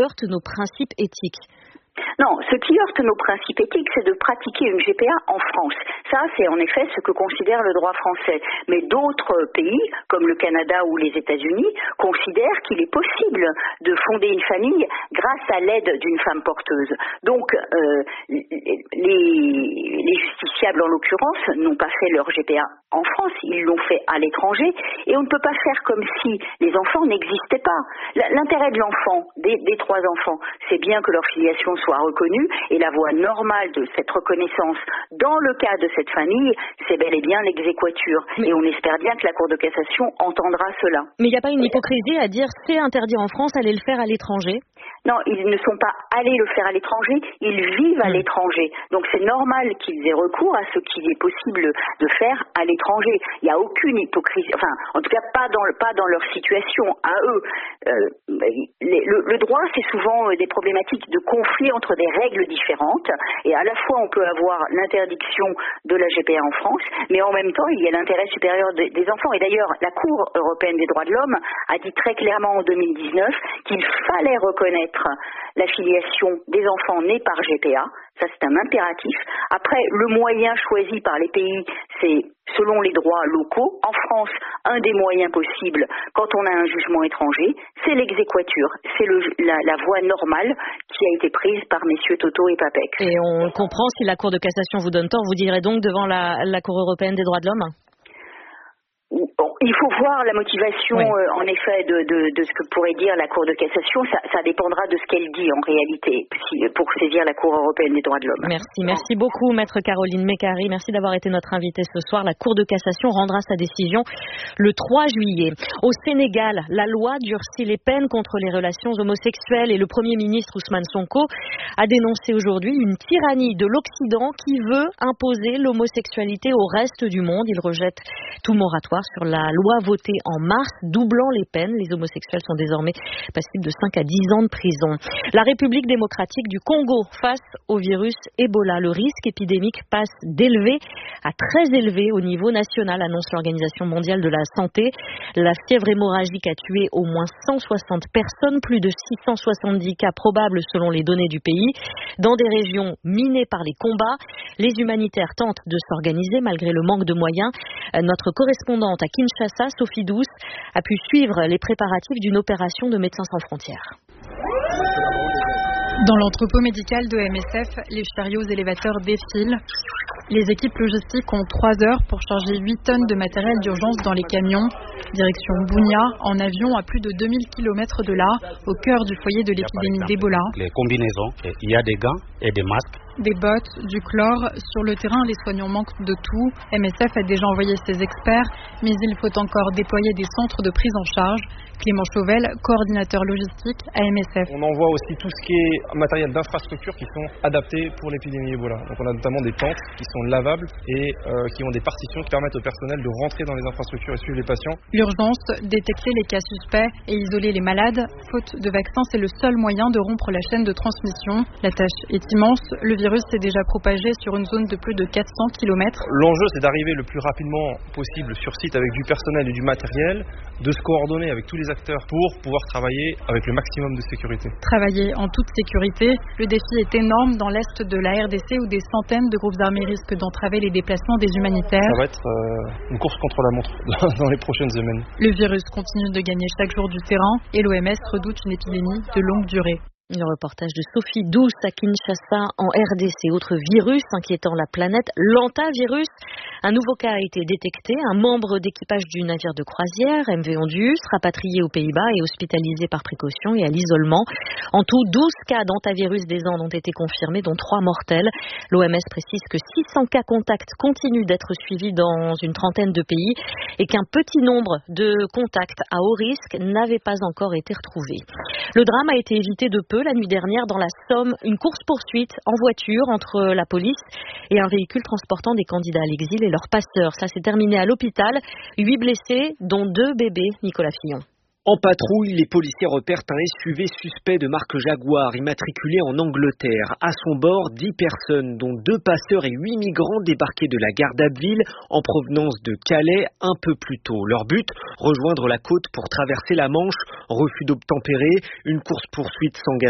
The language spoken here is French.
heurte nos principes éthiques? Non, ce qui heurte nos principes éthiques, c'est de pratiquer une GPA en France. Ça, c'est en effet ce que considère le droit français. Mais d'autres pays, comme le Canada ou les États-Unis, considèrent qu'il est possible de fonder une famille grâce à l'aide d'une femme porteuse. Donc, les justiciables, en l'occurrence, n'ont pas fait leur GPA en France, ils l'ont fait à l'étranger, et on ne peut pas faire comme si les enfants n'existaient pas. L'intérêt de l'enfant, des trois enfants, c'est bien que leur filiation soit reconnue, et la voie normale de cette reconnaissance dans le cas de cette famille, c'est bel et bien l'exéquatur. Et on espère bien que la Cour de cassation entendra cela. Mais il n'y a pas une hypocrisie à dire c'est interdit en France, allez le faire à l'étranger? Non, ils ne sont pas allés le faire à l'étranger, ils vivent à l'étranger. Donc c'est normal qu'ils aient recours à ce qu'il est possible de faire à l'étranger. Il n'y a aucune hypocrisie, enfin, en tout cas pas dans leur situation à eux. Le droit, c'est souvent des problématiques de conflit entre des règles différentes. Et à la fois, on peut avoir l'interdiction de la GPA en France, mais en même temps, il y a l'intérêt supérieur des enfants. Et d'ailleurs, la Cour européenne des droits de l'homme a dit très clairement en 2019 qu'il fallait reconnaître la filiation des enfants nés par GPA, ça c'est un impératif. Après, le moyen choisi par les pays, c'est selon les droits locaux. En France, un des moyens possibles, quand on a un jugement étranger, c'est l'exéquatur. C'est la voie normale qui a été prise par messieurs Toto et Papek. Et on comprend, si la Cour de cassation vous donne tort, vous direz donc devant la Cour européenne des droits de l'homme? Il faut voir la motivation, en effet, de ce que pourrait dire la Cour de cassation. Ça dépendra de ce qu'elle dit, en réalité, pour saisir la Cour européenne des droits de l'homme. Merci beaucoup, Maître Caroline Mécari. Merci d'avoir été notre invitée ce soir. La Cour de cassation rendra sa décision le 3 juillet. Au Sénégal, la loi durcit les peines contre les relations homosexuelles et le Premier ministre Ousmane Sonko a dénoncé aujourd'hui une tyrannie de l'Occident qui veut imposer l'homosexualité au reste du monde. Il rejette tout moratoire sur la loi votée en mars, doublant les peines. Les homosexuels sont désormais passibles de 5 à 10 ans de prison. La République démocratique du Congo face au virus Ebola. Le risque épidémique passe d'élevé à très élevé au niveau national, annonce l'Organisation mondiale de la santé. La fièvre hémorragique a tué au moins 160 personnes, plus de 670 cas probables selon les données du pays. Dans des régions minées par les combats, les humanitaires tentent de s'organiser malgré le manque de moyens. Notre correspondante à Kinshasa, Sophie Douce, a pu suivre les préparatifs d'une opération de Médecins sans frontières. Dans l'entrepôt médical de MSF, les chariots élévateurs défilent. Les équipes logistiques ont 3 heures pour charger 8 tonnes de matériel d'urgence dans les camions. Direction Bunia, en avion à plus de 2000 km de là, au cœur du foyer de l'épidémie d'Ebola. Les combinaisons, il y a des gants et des masques. Des bottes, du chlore. Sur le terrain, les soignants manquent de tout. MSF a déjà envoyé ses experts, mais il faut encore déployer des centres de prise en charge. Clément Chauvel, coordinateur logistique à MSF. On envoie aussi tout ce qui est matériel d'infrastructure qui sont adaptés pour l'épidémie Ebola. Donc on a notamment des tentes qui sont lavables et qui ont des partitions qui permettent au personnel de rentrer dans les infrastructures et suivre les patients. L'urgence, détecter les cas suspects et isoler les malades. Faute de vaccins, c'est le seul moyen de rompre la chaîne de transmission. La tâche est immense. Le virus s'est déjà propagé sur une zone de plus de 400 km. L'enjeu, c'est d'arriver le plus rapidement possible sur site avec du personnel et du matériel, de se coordonner avec tous les acteurs pour pouvoir travailler avec le maximum de sécurité. Travailler en toute sécurité, le défi est énorme dans l'est de la RDC où des centaines de groupes armés risquent d'entraver les déplacements des humanitaires. Ça va être une course contre la montre dans les prochaines semaines. Le virus continue de gagner chaque jour du terrain et l'OMS redoute une épidémie de longue durée. Le reportage de Sophie Douce à Kinshasa en RDC. Autre virus inquiétant la planète, l'antavirus. Un nouveau cas a été détecté. Un membre d'équipage du navire de croisière, MV Ondius, rapatrié aux Pays-Bas et hospitalisé par précaution et à l'isolement. En tout, 12 cas d'antavirus des Andes ont été confirmés, dont 3 mortels. L'OMS précise que 600 cas contacts continuent d'être suivis dans une trentaine de pays et qu'un petit nombre de contacts à haut risque n'avait pas encore été retrouvé. Le drame a été évité de peu la nuit dernière dans la Somme, une course-poursuite en voiture entre la police et un véhicule transportant des candidats à l'exil et leurs passeurs. Ça s'est terminé à l'hôpital. 8 blessés, dont 2 bébés. Nicolas Fillon. En patrouille, les policiers repèrent un SUV suspect de marque Jaguar, immatriculé en Angleterre. À son bord, 10 personnes, dont 2 passeurs et 8 migrants débarqués de la gare d'Abbeville en provenance de Calais un peu plus tôt. Leur but, rejoindre la côte pour traverser la Manche. Refus d'obtempérer, une course-poursuite s'engage